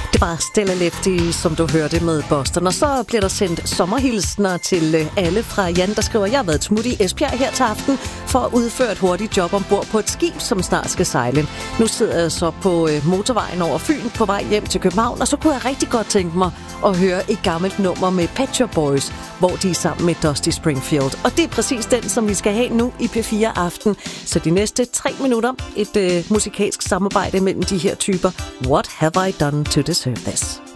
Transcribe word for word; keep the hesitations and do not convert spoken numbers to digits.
Det var Stella Lefty, som du hørte med Boston. Og så bliver der sendt sommerhilsner til alle fra Jan, der skriver: Jeg har været smut i Esbjerg her til aften for at udføre et hurtigt job ombord på et skib, som snart skal sejle. Nu sidder jeg så på motorvejen over Fyn på vej hjem til København, og så kunne jeg rigtig godt tænke mig at høre et gammelt nummer med Pet Shop Boys, hvor de er sammen med Dusty Springfield. Og det er præcis den, som vi skal have nu i P fire Aften. Så de næste tre minutter, et øh, musikalsk samarbejde mellem de her typer. What have I done to deserve this?